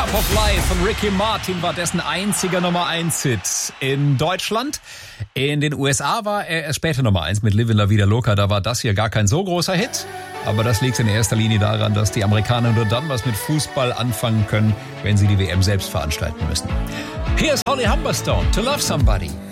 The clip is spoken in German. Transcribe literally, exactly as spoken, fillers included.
Love of Life von Ricky Martin war dessen einziger Nummer eins Hit in Deutschland. In den U S A war er erst später Nummer eins mit Livin' La Vida Loca. Da war das hier gar kein so großer Hit. Aber das liegt in erster Linie daran, dass die Amerikaner nur dann was mit Fußball anfangen können, wenn sie die W M selbst veranstalten müssen. Hier ist Holly Humberstone, To Love Somebody.